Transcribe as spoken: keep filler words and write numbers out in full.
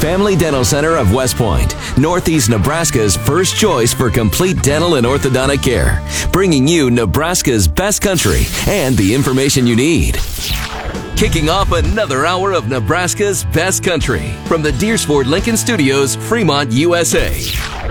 Family Dental Center of West Point, Northeast Nebraska's first choice for complete dental and orthodontic care, bringing you Nebraska's best country and the information you need. Kicking off another hour of Nebraska's best country from the Deersford Lincoln Studios, Fremont, U S A.